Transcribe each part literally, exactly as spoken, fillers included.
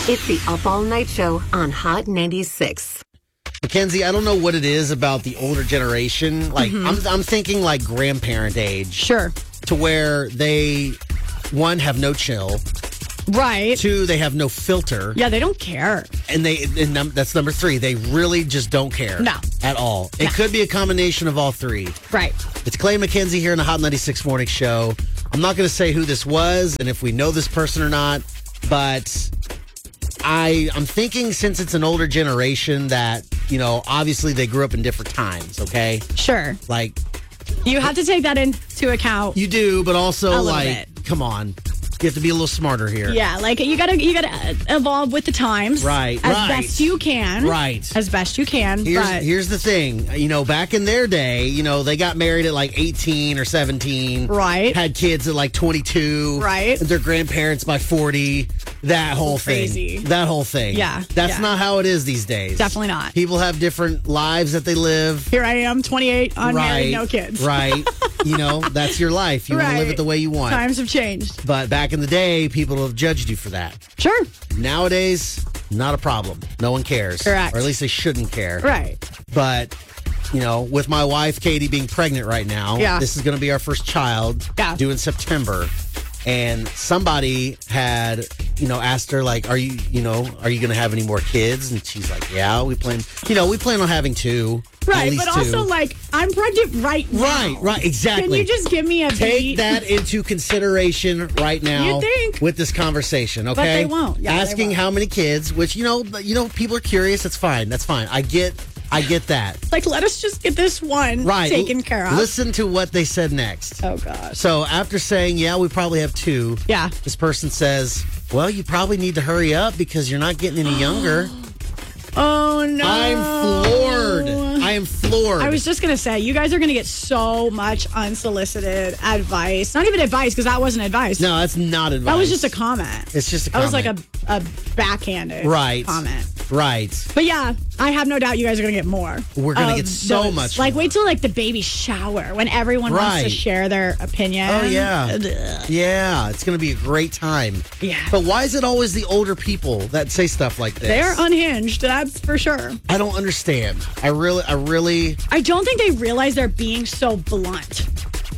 It's the Up All Night Show on Hot ninety-six. Mackenzie, I don't know what it is about the older generation. Like, mm-hmm. I'm, I'm thinking like grandparent age. Sure. To where they, one, have no chill. Right. Two, they have no filter. Yeah, they don't care. And they and num- that's number three. They really just don't care. No. At all. No. It could be a combination of all three. Right. It's Clay McKenzie here in the Hot ninety-six Morning Show. I'm not going to say who this was and if we know this person or not, but I, I'm thinking since it's an older generation that, you know, obviously they grew up in different times, okay? Sure. Like, you have to take that into account. You do, but also, like, bit. come on. You have to be a little smarter here. Yeah, like you gotta you gotta evolve with the times, right? As right. best you can, right? As best you can. Here's, but here's the thing, you know, back in their day, you know, they got married at like eighteen or seventeen, right? Had kids at like twenty-two, right? Their grandparents by forty. That whole Crazy. thing, that whole thing. Yeah, that's yeah. not how it is these days. Definitely not. People have different lives that they live. Here I am, twenty-eight, unmarried, right, no kids. Right. You know, that's your life. You right. want to live it the way you want. Times have changed. But back in the day, people have judged you for that. Sure. Nowadays, not a problem. No one cares. Correct. Or at least they shouldn't care. Right. But, you know, with my wife, Katie, being pregnant right now, yeah. this is going to be our first child yeah. due in September. And somebody had, you know, asked her, like, are you, you know, are you going to have any more kids? And she's like, yeah, we plan, you know, we plan on having two. Right, but also, two. like, I'm pregnant right now. Right, right, exactly. Can you just give me a Take beat? that into consideration right now you think? with this conversation, okay? But they won't. Yeah, Asking they won't. how many kids, which, you know, you know, people are curious. That's fine. That's fine. I get I get that. Like, let us just get this one right. taken care of. Listen to what they said next. Oh, gosh. So after saying, yeah, we probably have two, yeah, this person says, well, you probably need to hurry up because you're not getting any younger. Oh, no. I'm floored. I am floored. I was just going to say, you guys are going to get so much unsolicited advice. Not even advice, because that wasn't advice. No, that's not advice. That was just a comment. It's just a comment. That comment. was like a, a backhanded right. comment. Right. But yeah, I have no doubt you guys are going to get more. We're going to get so those. much Like, more. wait till, like, the baby shower when everyone right. wants to share their opinion. Oh, yeah. Ugh. Yeah, it's going to be a great time. Yeah. But why is it always the older people that say stuff like this? They're unhinged, that's for sure. I don't understand. I really, I really... I don't think they realize they're being so blunt.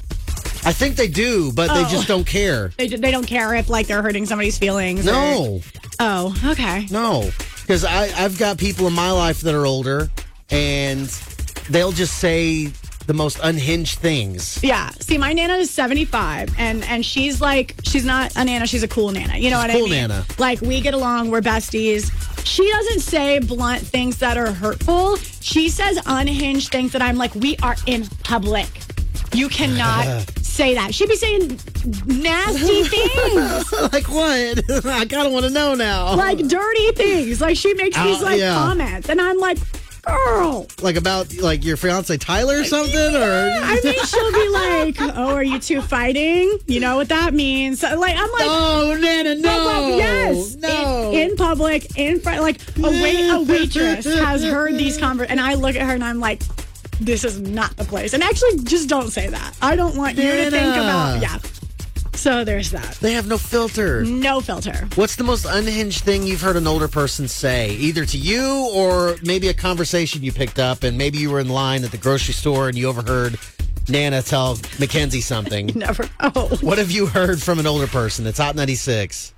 I think they do, but oh. they just don't care. They they don't care if, like, they're hurting somebody's feelings. No. Or... Oh, okay. No. Because I've got people in my life that are older, and they'll just say the most unhinged things. Yeah. See, my Nana is seventy-five, and, and she's like, she's not a Nana, she's a cool Nana. You know she's what cool I mean? Nana. Like, we get along, we're besties. She doesn't say blunt things that are hurtful. She says unhinged things that I'm like, we are in public. You cannot say that. She'd be saying nasty things. Like what? I kind of want to know now. Like dirty things. Like she makes these uh, like yeah. comments, and I'm like, girl. Like about like your fiance Tyler or something, or I mean, she'll be like, "Oh, are you two fighting? You know what that means?" So, like I'm like, "Oh, Nana, no, like, yes, no." In, in public, in front, like a wait, a waitress has heard these conversations, and I look at her and I'm like, this is not the place. And actually, just don't say that. I don't want you to think about, yeah. So there's that. They have no filter. No filter. What's the most unhinged thing you've heard an older person say, either to you or maybe a conversation you picked up and maybe you were in line at the grocery store and you overheard Nana tell Mackenzie something? Never. Oh. What have you heard from an older person? It's Hot ninety-six.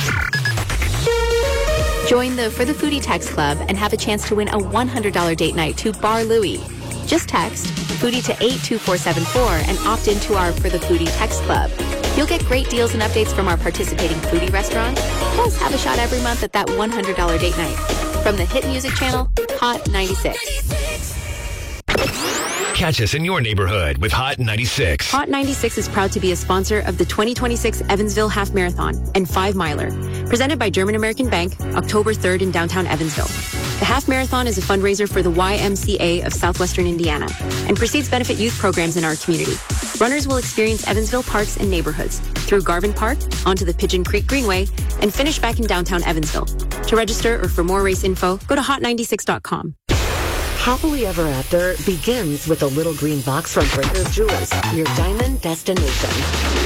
Join the For the Foodie Text Club and have a chance to win a one hundred dollars date night to Bar Louie. Just text Foodie to eight two four seven four and opt into our For the Foodie Text Club. You'll get great deals and updates from our participating foodie restaurants, plus have a shot every month at that one hundred dollars date night. From the hit music channel, Hot ninety-six. Catch us in your neighborhood with Hot ninety-six. Hot ninety-six is proud to be a sponsor of the twenty twenty-six Evansville Half Marathon and Five Miler, presented by German American Bank, October third in downtown Evansville. The Half Marathon is a fundraiser for the Y M C A of Southwestern Indiana and proceeds benefit youth programs in our community. Runners will experience Evansville parks and neighborhoods through Garvin Park, onto the Pigeon Creek Greenway, and finish back in downtown Evansville. To register or for more race info, go to hot ninety-six dot com. Happily Ever After begins with a little green box from Breakers Jewelers, your diamond destination.